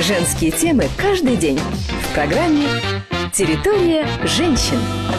Женские темы каждый день в программе «Территория женщин».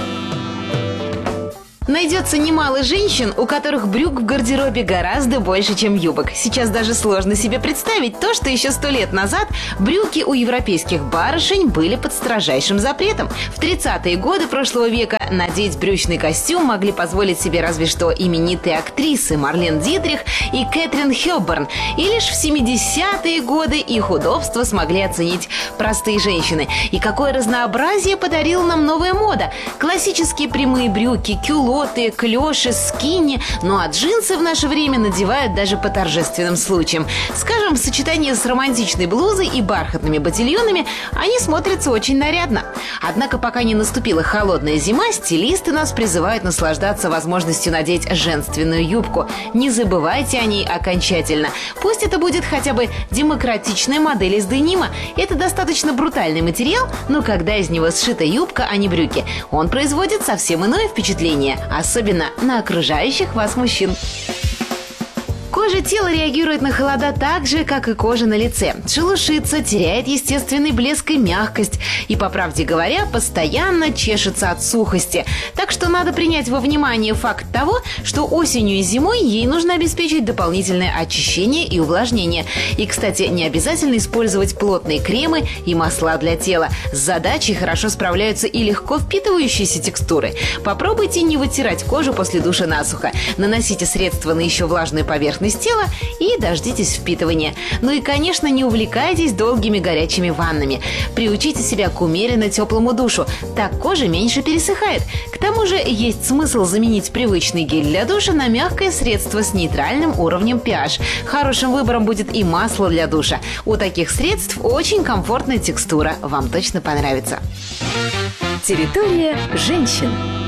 Найдется немало женщин, у которых брюк в гардеробе гораздо больше, чем юбок. Сейчас даже сложно себе представить то, что еще 100 лет назад брюки у европейских барышень были под строжайшим запретом. В 30-е годы прошлого века надеть брючный костюм могли позволить себе разве что именитые актрисы Марлен Дитрих и Кэтрин Хёбберн. И лишь в 70-е годы их удобство смогли оценить простые женщины. И какое разнообразие подарила нам новая мода. Классические прямые брюки, кюлоты, клёши, скини. Ну а джинсы в наше время надевают даже по торжественным случаям. Скажем, в сочетании с романтичной блузой и бархатными ботильонами они смотрятся очень нарядно. Однако пока не наступила холодная зима, стилисты нас призывают наслаждаться возможностью надеть женственную юбку. Не забывайте о ней окончательно. Пусть это будет хотя бы демократичная модель из денима. Это достаточно брутальный материал, но когда из него сшита юбка, а не брюки, он производит совсем иное впечатление, особенно на окружающих вас мужчин. Кожа тела реагирует на холода так же, как и кожа на лице. Шелушится, теряет естественный блеск и мягкость. И, по правде говоря, постоянно чешется от сухости. Так что надо принять во внимание факт того, что осенью и зимой ей нужно обеспечить дополнительное очищение и увлажнение. И, кстати, не обязательно использовать плотные кремы и масла для тела. С задачей хорошо справляются и легко впитывающиеся текстуры. Попробуйте не вытирать кожу после душа насухо. Наносите средства на еще влажную поверхность тела и дождитесь впитывания. Ну и, конечно, не увлекайтесь долгими горячими ваннами. Приучите себя к умеренно теплому душу. Так кожа меньше пересыхает. К тому же есть смысл заменить привычный гель для душа на мягкое средство с нейтральным уровнем pH. Хорошим выбором будет и масло для душа. У таких средств очень комфортная текстура. Вам точно понравится. Территория женщин.